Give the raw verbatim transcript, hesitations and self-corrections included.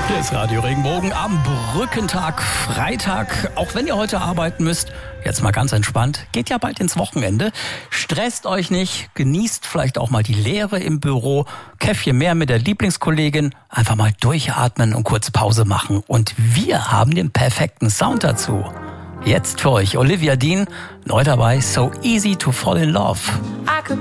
Hier ist Radio Regenbogen am Brückentag, Freitag. Auch wenn ihr heute arbeiten müsst, jetzt mal ganz entspannt. Geht ja bald ins Wochenende. Stresst euch nicht, genießt vielleicht auch mal die Leere im Büro. Käffchen mehr mit der Lieblingskollegin. Einfach mal durchatmen und kurz Pause machen. Und wir haben den perfekten Sound dazu. Jetzt für euch Olivia Dean, neu dabei, So Easy to Fall in Love.